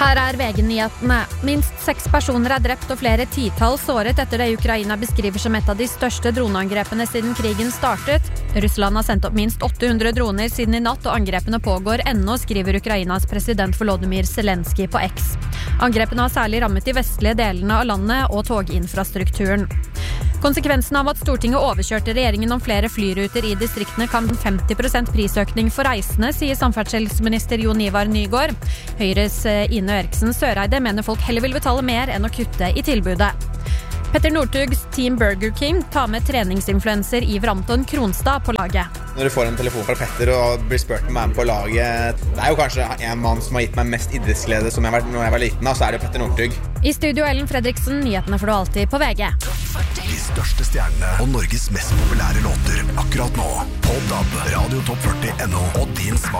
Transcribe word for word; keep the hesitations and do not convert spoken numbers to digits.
Her er V G-nyhetene. Minst seks personer er drept og flere titall såret etter det Ukraina beskriver som et av de største droneangrepene siden krigen startet. Russland har sendt opp minst åtte hundre droner siden i natt, og angrepene pågår ennå, skriver Ukrainas president Volodymyr Zelensky på X. Angrepene har særlig rammet de vestlige delene av landet og toginfrastrukturen. Konsekvensen av at Stortinget overkjørte regjeringen om flere flyruter i distriktene kan femti prosent prisøkning for reisende, sier samferdselsminister Jon Ivar Nygård. Høyres Ine Eriksen Søreide mener folk heller vil betale mer enn å kutte i tilbudet. Petter Northugs Team Burger King tar med treningsinfluencer Iver Anton Kronstad på laget. Når du får en telefon fra Petter og blir spurt om å være med på laget, det er jo kanskje en mann som har gitt meg mest idrettsglede som jeg var, når jeg var liten, så er det jo Petter Northug. I studio Ellen Fredriksen, nyhetene får du alltid på V G. De største stjernene og Norges mest populære låter akkurat nå på D A B, Radio Topp førti punktum no og din smart.